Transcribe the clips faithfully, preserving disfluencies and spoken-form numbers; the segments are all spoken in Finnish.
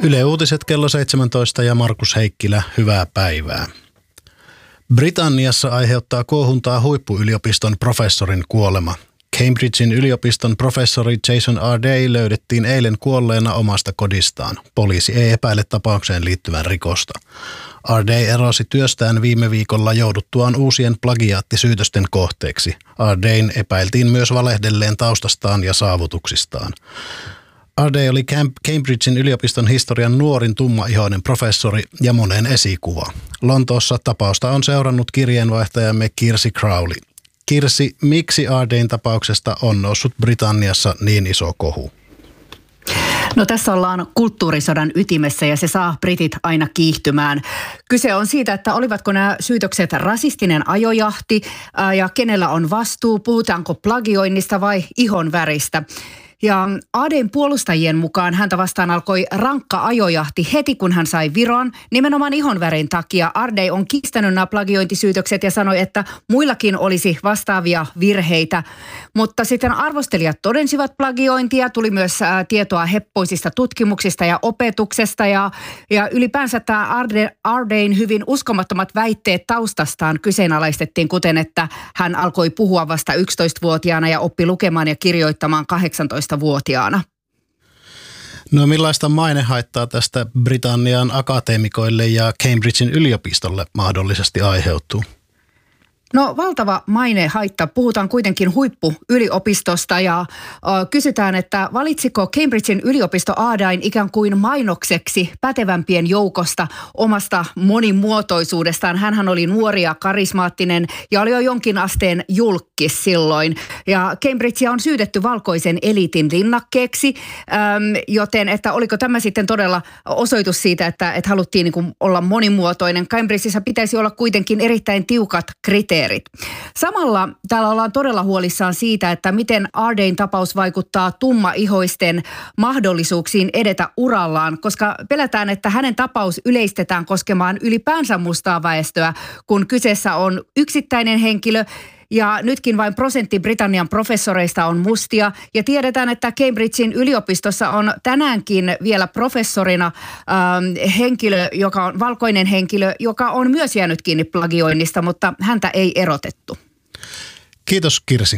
Yle Uutiset kello seitsemäntoista ja Markus Heikkilä, hyvää päivää. Britanniassa aiheuttaa kuohuntaa huippuyliopiston professorin kuolema. Cambridgein yliopiston professori Jason Ardey löydettiin eilen kuolleena omasta kodistaan. Poliisi ei epäile tapaukseen liittyvän rikosta. Ardey erosi työstään viime viikolla jouduttuaan uusien plagiaattisyytösten kohteeksi. Ardeyn epäiltiin myös valehdelleen taustastaan ja saavutuksistaan. Ardey oli Cambridgein yliopiston historian nuorin tummaihoinen professori ja monen esikuva. Lontoossa tapausta on seurannut kirjeenvaihtajamme Kirsi Crowley. Kirsi, miksi Ardeyn tapauksesta on noussut Britanniassa niin iso kohu? No tässä ollaan kulttuurisodan ytimessä ja se saa britit aina kiihtymään. Kyse on siitä, että olivatko nämä syytökset rasistinen ajojahti ää, ja kenellä on vastuu, puhutaanko plagioinnista vai ihonväristä. Ja Ardeyn puolustajien mukaan häntä vastaan alkoi rankka ajojahti heti, kun hän sai viron. Nimenomaan ihonvärin takia Ardey on kiistänyt nämä plagiointisyytökset ja sanoi, että muillakin olisi vastaavia virheitä. Mutta sitten arvostelijat todensivat plagiointia, tuli myös ää, tietoa heppoisista tutkimuksista ja opetuksesta. Ja, ja ylipäänsä tämä Arde, Ardeyn hyvin uskomattomat väitteet taustastaan kyseenalaistettiin, kuten että hän alkoi puhua vasta yksitoistavuotiaana ja oppi lukemaan ja kirjoittamaan kahdeksantoistavuotiaana. No millaista mainehaittaa tästä Britannian akateemikoille ja Cambridgein yliopistolle mahdollisesti aiheutuu? No valtava mainehaitta. Puhutaan kuitenkin huippuyliopistosta ja äh, kysytään, että valitsiko Cambridgein yliopisto Ardeyn ikään kuin mainokseksi pätevämpien joukosta omasta monimuotoisuudestaan. Hänhän oli nuori ja karismaattinen ja oli jo jonkin asteen julkkis silloin. Ja Cambridgea on syytetty valkoisen eliitin linnakkeeksi, ähm, joten että oliko tämä sitten todella osoitus siitä, että, että haluttiin niin kuin olla monimuotoinen. Cambridgeissa pitäisi olla kuitenkin erittäin tiukat kriteerit. Samalla täällä ollaan todella huolissaan siitä, että miten Ardeyn tapaus vaikuttaa tummaihoisten mahdollisuuksiin edetä urallaan, koska pelätään, että hänen tapaus yleistetään koskemaan ylipäänsä mustaa väestöä, kun kyseessä on yksittäinen henkilö. Ja nytkin vain prosentti Britannian professoreista on mustia. Ja tiedetään, että Cambridgein yliopistossa on tänäänkin vielä professorina ähm, henkilö, joka on valkoinen henkilö, joka on myös jäänyt kiinni plagioinnista, mutta häntä ei erotettu. Kiitos Kirsi.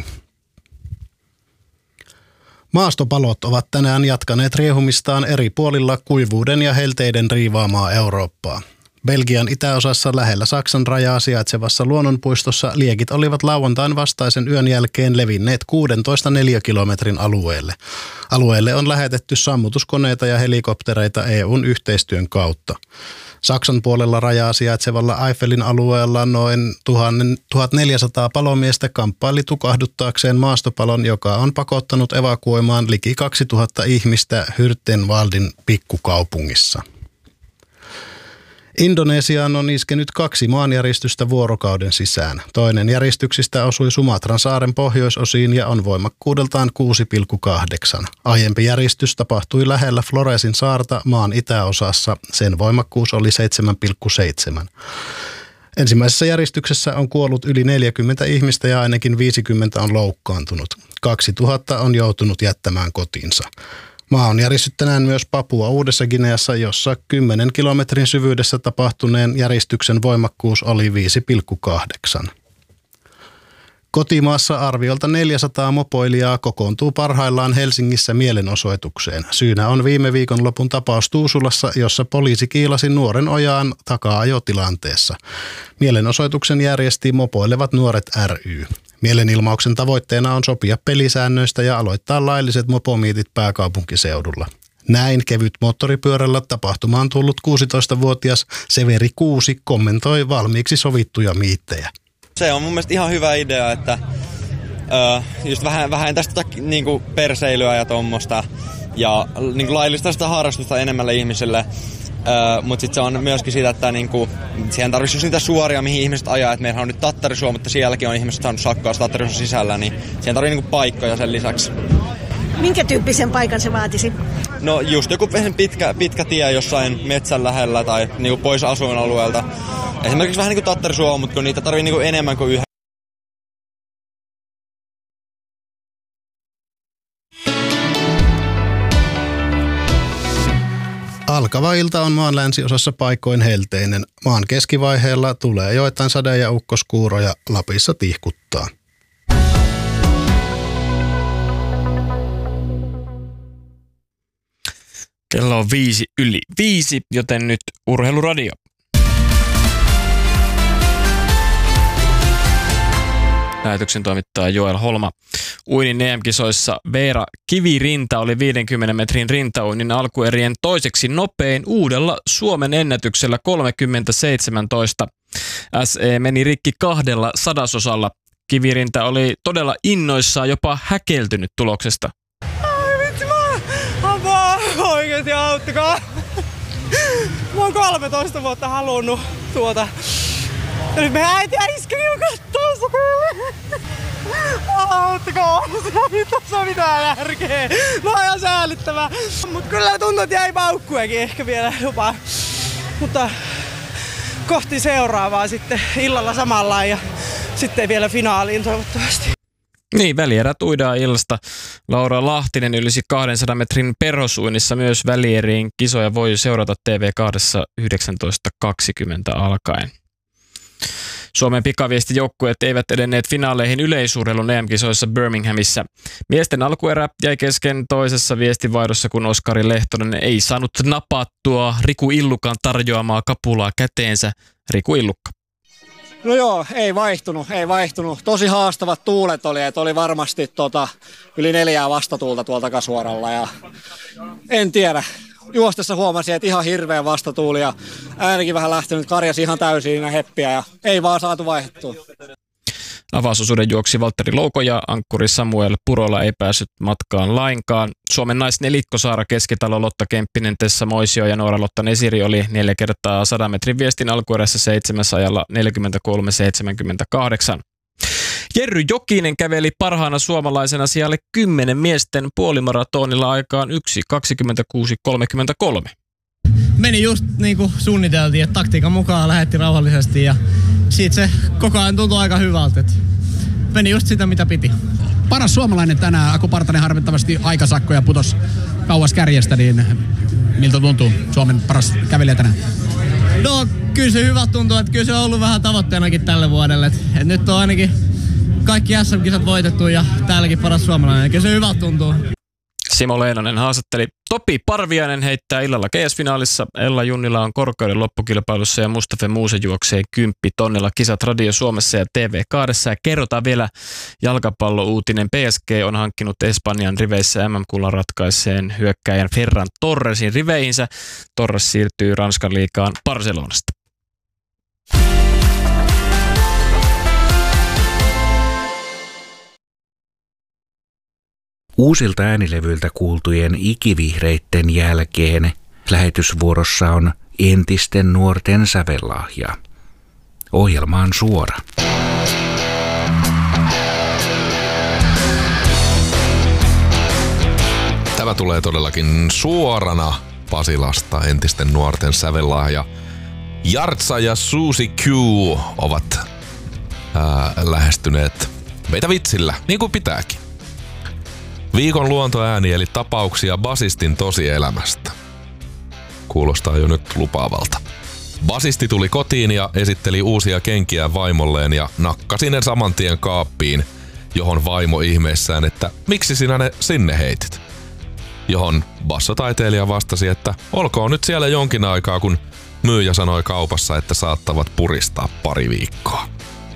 Maastopalot ovat tänään jatkaneet riehumistaan eri puolilla kuivuuden ja helteiden riivaamaa Eurooppaa. Belgian itäosassa lähellä Saksan rajaa sijaitsevassa luonnonpuistossa liekit olivat lauantain vastaisen yön jälkeen levinneet kuusitoista neliökilometrin alueelle. Alueelle on lähetetty sammutuskoneita ja helikoptereita E U:n yhteistyön kautta. Saksan puolella rajaa sijaitsevalla Eiffelin alueella noin tuhatneljäsataa palomiestä kamppaili tukahduttaakseen maastopalon, joka on pakottanut evakuoimaan liki kaksituhatta ihmistä Hürtgenwaldin pikkukaupungissa. Indonesiaan on iskenyt kaksi maanjäristystä vuorokauden sisään. Toinen järistyksistä osui Sumatran saaren pohjoisosiin ja on voimakkuudeltaan kuusi pilkku kahdeksan. Aiempi järistys tapahtui lähellä Floresin saarta maan itäosassa. Sen voimakkuus oli seitsemän pilkku seitsemän. Ensimmäisessä järjestyksessä on kuollut yli neljäkymmentä ihmistä ja ainakin viisikymmentä on loukkaantunut. kaksituhatta on joutunut jättämään kotinsa. Maa on järissyt tänään myös Papua Uudessa Gineassa, jossa kymmenen kilometrin syvyydessä tapahtuneen järistyksen voimakkuus oli viisi pilkku kahdeksan. Kotimaassa arviolta neljäsataa mopoilijaa kokoontuu parhaillaan Helsingissä mielenosoitukseen. Syynä on viime viikonlopun tapaus Tuusulassa, jossa poliisi kiilasi nuoren ojaan taka-ajotilanteessa. Mielenosoituksen järjesti Mopoilevat nuoret ry. Mielenilmauksen tavoitteena on sopia pelisäännöistä ja aloittaa lailliset mopomiitit pääkaupunkiseudulla. Näin kevyt moottoripyörällä tapahtumaan tullut kuusitoistavuotias Severi Kuusi kommentoi valmiiksi sovittuja miittejä. Se on mun mielestä ihan hyvä idea, että ö, just vähän, vähän tästä niinku perseilyä ja tommosta ja niinku laillista sitä harrastusta enemmälle ihmisille. Uh, mutta sitten se on myöskin siitä, että niinku, siihen tarvitsisi niitä suoria, mihin ihmiset ajaa. Et meillähän on nyt Tattarisuo, mutta sielläkin on ihmiset saanut sakkoa Tattarisuon sisällä, niin siihen tarvitsee niinku paikkoja sen lisäksi. Minkä tyyppisen paikan se vaatisi? No just joku pitkä, pitkä tie jossain metsän lähellä tai niinku pois asuinalueelta. Esimerkiksi vähän niin kuin Tattarisuo, mutta kun niitä tarvitsee niinku enemmän kuin yhden. Alkava ilta on maan länsiosassa paikoin helteinen. Maan keskivaiheella tulee joitain sade- ja ukkoskuuroja, Lapissa tihkuttaa. Kello on viisi yli viisi, joten nyt Urheiluradio. Lähetyksen toimittaa Joel Holma. Uinin E M-kisoissa Veera Kivirinta oli viidenkymmenen metrin rintauinnin alkuerien toiseksi nopein uudella Suomen ennätyksellä kolmekymmentä seitsemäntoista. S E meni rikki kahdella sadasosalla. Kivirinta oli todella innoissaan, jopa häkeltynyt tuloksesta. Ai vitsi, mä apua, oikeesti auttakaa. Mä oon kolmetoista vuotta halunnut tuota. Ja nyt meidän äiti ja iskeni jo kattoo. Auttakaa, se ei tässä mitään järkeä. Mä oon ihan säällittävää. Mut kyllä tuntuu, että jäi paukkuekin ehkä vielä jopa. Mutta kohti seuraavaa sitten illalla samalla ja sitten vielä finaaliin toivottavasti. Niin, välierät uidaan illasta. Laura Lahtinen ylisi kahdensadan metrin perhosuinnissa myös välieriin. Kisoja voi seurata T V kaksi yhdeksäntoista kaksikymmentä alkaen. Suomen pikaviestijoukkueet eivät edenneet finaaleihin yleisurheilun E M-kisoissa Birminghamissa. Miesten alkuerä jäi kesken toisessa viestivaihdossa, kun Oskari Lehtonen ei saanut napattua Riku Illukan tarjoamaa kapulaa käteensä. Riku Illukka. No joo, ei vaihtunut, ei vaihtunut. Tosi haastavat tuulet oli, että oli varmasti tota, yli neljää vastatuulta tuolta takasuoralla ja en tiedä. Juostessa huomasin, että ihan hirveä vastatuuli ja äänikin vähän lähtenyt, karjasi ihan täysin heppiä ja ei vaan saatu vaihdettua. Avausosuuden juoksi Valtteri Louko ja ankkuri Samuel Purola ei päässyt matkaan lainkaan. Suomen naisnelikko Saara Keskitalo, Lotta Kemppinen, Tessa Moisio ja Noora-Lotta Nesiri oli neljä kertaa sadan metrin viestin alkuerässä seitsemässä ajalla neljäkymmentäkolme seitsemänkymmentäkahdeksan. Jerry Jokinen käveli parhaana suomalaisena sijalle kymmenen miesten puolimaratonilla aikaan yksi kaksikymmentäkuusi kolmekymmentäkolme. Meni just niin kuin suunniteltiin, että taktiikan mukaan lähetti rauhallisesti ja siitä se koko ajan tuntui aika hyvältä. Että meni just sitä, mitä piti. Paras suomalainen tänään, Aku Partanen harmittavasti aikasakkoja putos kauas kärjestä, niin miltä tuntuu Suomen paras kävelijä tänään? No kyllä se hyvä tuntuu, että kyllä se on ollut vähän tavoitteenakin tälle vuodelle. Että, että nyt on ainakin kaikki S M-kisat voitettu ja täälläkin paras suomalainen. Kyllä se hyvä tuntuu. Simo Leinonen haastatteli. Topi Parviainen heittää illalla G S-finaalissa. Ella Junnila on korkeuden loppukilpailussa ja Mustafa Muuse juoksee kymppi tonnilla. Kisat Radio Suomessa ja T V kaksi. Ja kerrotaan vielä jalkapallouutinen. P S G on hankkinut Espanjan riveissä M M-kullan ratkaiseen hyökkäjän Ferran Torresin riveihinsä. Torres siirtyy Ranskan liigaan Barcelonasta. Uusilta äänilevyiltä kuultujen ikivihreitten jälkeen lähetysvuorossa on entisten nuorten sävellahja. Ohjelma on suora. Tämä tulee todellakin suorana Pasilasta, entisten nuorten sävellahja. Jartsa ja Susi Q ovat ää, lähestyneet meitä vitsillä, niin kuin pitääkin. Viikon luontoääni eli tapauksia basistin tosielämästä. Kuulostaa jo nyt lupaavalta. Basisti tuli kotiin ja esitteli uusia kenkiä vaimolleen ja nakkasi ne saman tien kaappiin, johon vaimo ihmeissään, että miksi sinä ne sinne heitit. Johon bassotaiteilija vastasi, että olkoon nyt siellä jonkin aikaa, kun myyjä sanoi kaupassa, että saattavat puristaa pari viikkoa.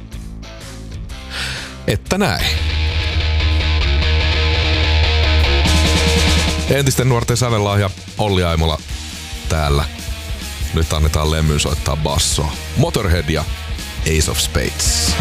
Että näin. Entisten nuorten sävellahja Olli Aimola täällä. Nyt annetaan Lemmyn soittaa bassoa. Motorhead ja Ace of Spades.